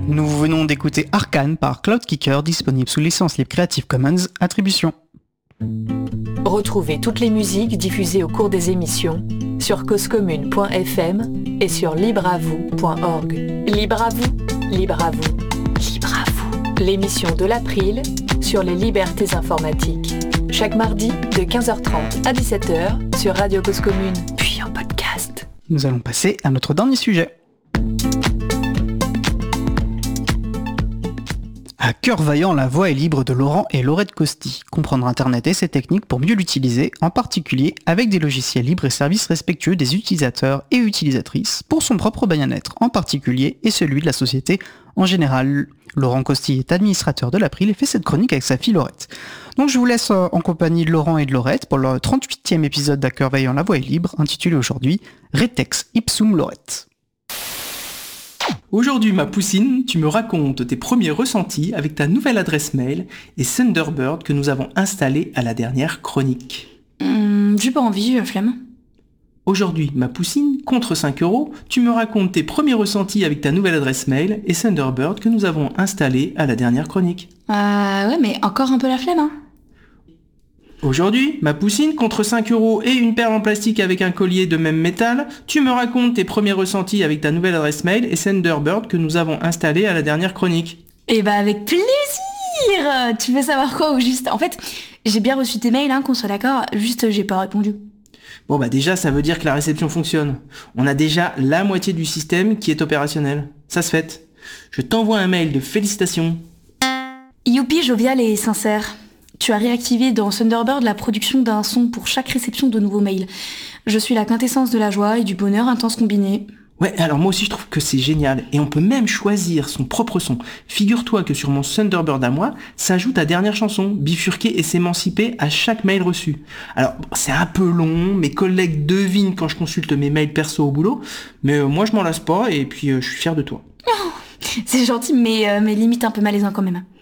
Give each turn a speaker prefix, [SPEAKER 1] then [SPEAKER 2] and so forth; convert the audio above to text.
[SPEAKER 1] Nous venons d'écouter Arcane par Cloudkicker, disponible sous licence libre Creative Commons Attribution.
[SPEAKER 2] Retrouvez toutes les musiques diffusées au cours des émissions sur causecommune.fm et sur libreavou.org. Libre à vous, libre à vous, libre à vous. L'émission de l'April sur les libertés informatiques. Chaque mardi de 15h30 à 17h sur Radio Cause Commune, puis en podcast.
[SPEAKER 1] Nous allons passer à notre dernier sujet. À cœur vaillant, la voix est libre de Laurent et Laurette Costi. Comprendre Internet et ses techniques pour mieux l'utiliser, en particulier avec des logiciels libres et services respectueux des utilisateurs et utilisatrices, pour son propre bien-être en particulier et celui de la société en général. Laurent Costi est administrateur de l'April et fait cette chronique avec sa fille Laurette. Donc je vous laisse en compagnie de Laurent et de Laurette pour le 38e épisode d'À cœur vaillant, la voix est libre, intitulé aujourd'hui Retex Ipsum Laurette.
[SPEAKER 3] Aujourd'hui, ma poussine, tu me racontes tes premiers ressentis avec ta nouvelle adresse mail et Thunderbird que nous avons installée à la dernière chronique.
[SPEAKER 4] J'ai pas envie, flemme.
[SPEAKER 3] Aujourd'hui, ma poussine, contre 5€, tu me racontes tes premiers ressentis avec ta nouvelle adresse mail et Thunderbird que nous avons installée à la dernière chronique.
[SPEAKER 4] Ouais, mais encore un peu la flemme, hein.
[SPEAKER 3] Aujourd'hui, ma poussine, contre 5€ et une perle en plastique avec un collier de même métal, tu me racontes tes premiers ressentis avec ta nouvelle adresse mail et Thunderbird que nous avons installée à la dernière chronique.
[SPEAKER 4] Eh bah avec plaisir. Tu veux savoir quoi ou juste... En fait, j'ai bien reçu tes mails, hein, qu'on soit d'accord, juste j'ai pas répondu.
[SPEAKER 3] Bon bah déjà, ça veut dire que la réception fonctionne. On a déjà la moitié du système qui est opérationnel. Ça se fait. Je t'envoie un mail de félicitations.
[SPEAKER 4] Youpi, jovial et sincère. Tu as réactivé dans Thunderbird la production d'un son pour chaque réception de nouveaux mails. Je suis la quintessence de la joie et du bonheur intense combiné.
[SPEAKER 3] Ouais, alors moi aussi je trouve que c'est génial. Et on peut même choisir son propre son. Figure-toi que sur mon Thunderbird à moi, s'ajoute ta dernière chanson, bifurquer et s'émanciper à chaque mail reçu. Alors, c'est un peu long, mes collègues devinent quand je consulte mes mails perso au boulot, mais moi je m'en lasse pas et puis je suis fier de toi.
[SPEAKER 4] Oh, c'est gentil, mais limite un peu malaisant quand même.